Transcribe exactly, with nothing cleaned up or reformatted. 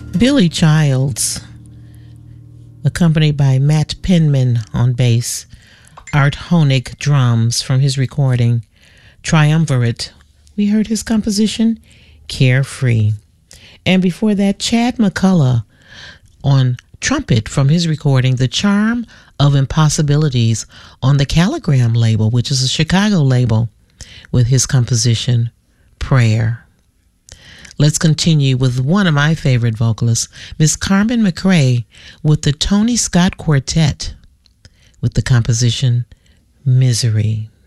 Billy Childs, accompanied by Matt Penman on bass, Art Honig drums from his recording Triumvirate. We heard his composition Carefree. And before that, Chad McCullough on trumpet from his recording The Charm of Impossibilities on the Caligram label, which is a Chicago label, with his composition Prayer. Let's continue with one of my favorite vocalists, Miss Carmen McRae, with the Tony Scott Quartet, with the composition Misery.